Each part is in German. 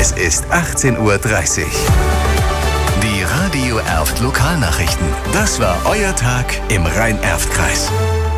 Es ist 18:30 Uhr. Die Radio Erft Lokalnachrichten. Das war euer Tag im Rhein-Erft-Kreis.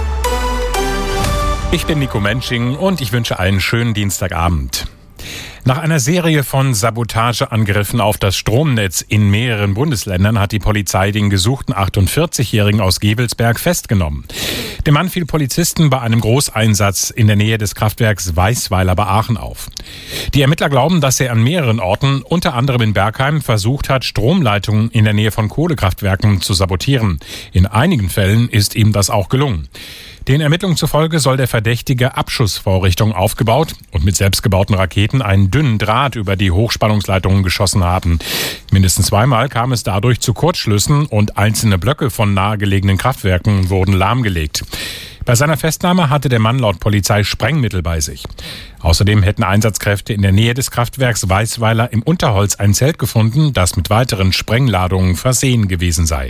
Ich bin Nico Mensching und ich wünsche einen schönen Dienstagabend. Nach einer Serie von Sabotageangriffen auf das Stromnetz in mehreren Bundesländern hat die Polizei den gesuchten 48-Jährigen aus Gevelsberg festgenommen. Der Mann fiel Polizisten bei einem Großeinsatz in der Nähe des Kraftwerks Weißweiler bei Aachen auf. Die Ermittler glauben, dass er an mehreren Orten, unter anderem in Bergheim, versucht hat, Stromleitungen in der Nähe von Kohlekraftwerken zu sabotieren. In einigen Fällen ist ihm das auch gelungen. Den Ermittlungen zufolge soll der Verdächtige Abschussvorrichtungen aufgebaut und mit selbstgebauten Raketen einen dünnen Draht über die Hochspannungsleitungen geschossen haben. Mindestens zweimal kam es dadurch zu Kurzschlüssen und einzelne Blöcke von nahegelegenen Kraftwerken wurden lahmgelegt. Bei seiner Festnahme hatte der Mann laut Polizei Sprengmittel bei sich. Außerdem hätten Einsatzkräfte in der Nähe des Kraftwerks Weißweiler im Unterholz ein Zelt gefunden, das mit weiteren Sprengladungen versehen gewesen sei.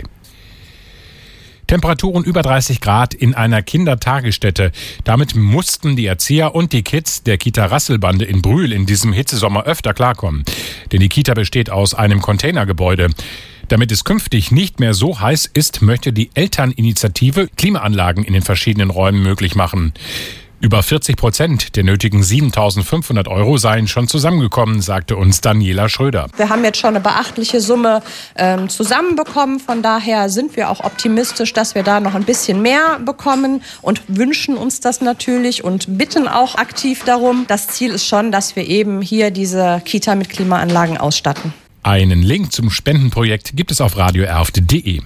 Temperaturen über 30 Grad in einer Kindertagesstätte. Damit mussten die Erzieher und die Kids der Kita Rasselbande in Brühl in diesem Hitzesommer öfter klarkommen. Denn die Kita besteht aus einem Containergebäude. Damit es künftig nicht mehr so heiß ist, möchte die Elterninitiative Klimaanlagen in den verschiedenen Räumen möglich machen. Über 40% der nötigen 7.500 € seien schon zusammengekommen, sagte uns Daniela Schröder. Wir haben jetzt schon eine beachtliche Summe zusammenbekommen. Von daher sind wir auch optimistisch, dass wir da noch ein bisschen mehr bekommen und wünschen uns das natürlich und bitten auch aktiv darum. Das Ziel ist schon, dass wir eben hier diese Kita mit Klimaanlagen ausstatten. Einen Link zum Spendenprojekt gibt es auf radioerft.de.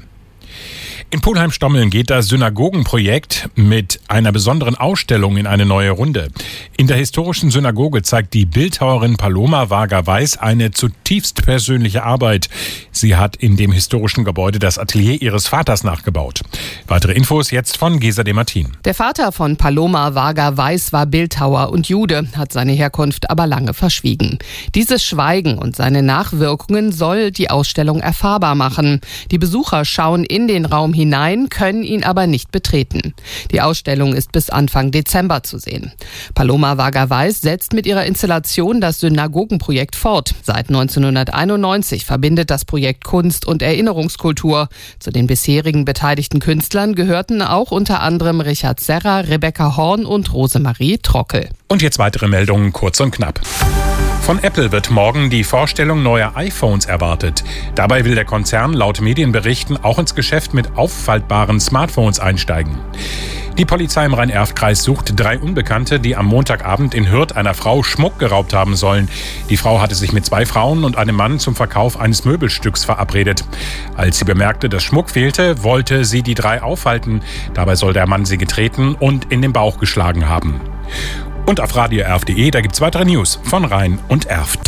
In Pulheim-Stommeln geht das Synagogenprojekt mit einer besonderen Ausstellung in eine neue Runde. In der historischen Synagoge zeigt die Bildhauerin Paloma Varga-Weiß eine zutiefst persönliche Arbeit. Sie hat in dem historischen Gebäude das Atelier ihres Vaters nachgebaut. Weitere Infos jetzt von Gesa de Martin. Der Vater von Paloma Varga-Weiß war Bildhauer und Jude, hat seine Herkunft aber lange verschwiegen. Dieses Schweigen und seine Nachwirkungen soll die Ausstellung erfahrbar machen. Die Besucher schauen in den Raum hinein, können ihn aber nicht betreten. Die Ausstellung ist bis Anfang Dezember zu sehen. Paloma Varga-Weiß setzt mit ihrer Installation das Synagogenprojekt fort. Seit 1991 verbindet das Projekt Kunst und Erinnerungskultur. Zu den bisherigen beteiligten Künstlern gehörten auch unter anderem Richard Serra, Rebecca Horn und Rosemarie Trockel. Und jetzt weitere Meldungen, kurz und knapp. Von Apple wird morgen die Vorstellung neuer iPhones erwartet. Dabei will der Konzern laut Medienberichten auch ins Geschäft mit auffaltbaren Smartphones einsteigen. Die Polizei im Rhein-Erft-Kreis sucht 3 Unbekannte, die am Montagabend in Hürth einer Frau Schmuck geraubt haben sollen. Die Frau hatte sich mit 2 Frauen und einem Mann zum Verkauf eines Möbelstücks verabredet. Als sie bemerkte, dass Schmuck fehlte, wollte sie die 3 aufhalten. Dabei soll der Mann sie getreten und in den Bauch geschlagen haben. Und auf radioerft.de, da gibt's weitere News von Rhein und Erft.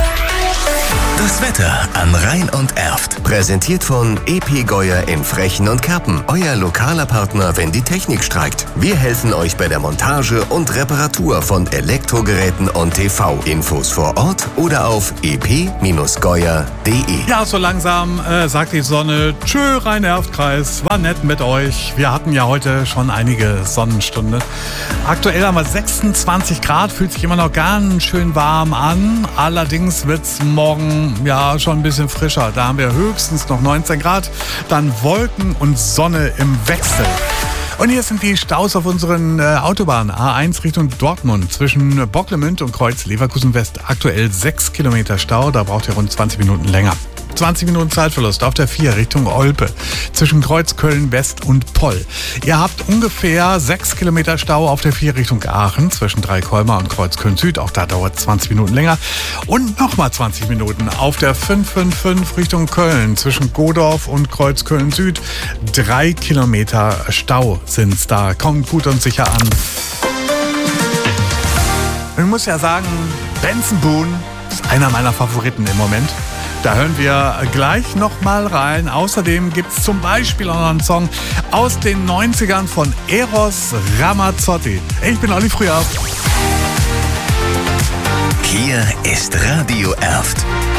Das Wetter an Rhein und Erft. Präsentiert von EP Geuer in Frechen und Kerpen. Euer lokaler Partner, wenn die Technik streikt. Wir helfen euch bei der Montage und Reparatur von Elektrogeräten und TV. Infos vor Ort oder auf ep-geuer.de. Ja, so langsam sagt die Sonne, tschö Rhein-Erft-Kreis, war nett mit euch. Wir hatten ja heute schon einige Sonnenstunden. Aktuell haben wir 26 Grad, fühlt sich immer noch ganz schön warm an. Allerdings wird's morgen ja schon ein bisschen frischer. Da haben wir höchstens noch 19 Grad, dann Wolken und Sonne im Wechsel. Und hier sind die Staus auf unseren Autobahnen. A1 Richtung Dortmund zwischen Bocklemünd und Kreuz Leverkusen West. Aktuell 6 Kilometer Stau, da braucht ihr rund 20 Minuten länger. 20 Minuten Zeitverlust auf der 4 Richtung Olpe zwischen Kreuz Köln West und Poll. Ihr habt ungefähr 6 Kilometer Stau auf der 4 Richtung Aachen zwischen Dreikolmar und Kreuz Köln Süd. Auch da dauert 20 Minuten länger. Und nochmal 20 Minuten auf der 555 Richtung Köln zwischen Godorf und Kreuz Köln Süd. 3 Kilometer Stau sind's da. Kommt gut und sicher an. Ich muss ja sagen, Benson Boone ist einer meiner Favoriten im Moment. Da hören wir gleich nochmal rein. Außerdem gibt es zum Beispiel auch noch einen Song aus den 90ern von Eros Ramazzotti. Ich bin Olli Früher. Hier ist Radio Erft.